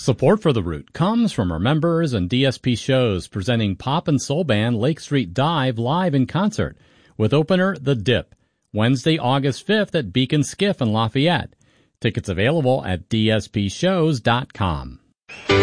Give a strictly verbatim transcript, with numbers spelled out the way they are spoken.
Support for The Root comes from our members and D S P Shows presenting pop and soul band Lake Street Dive live in concert with opener The Dip, Wednesday, August fifth at Beacon Skiff in Lafayette. Tickets available at d s p shows dot com.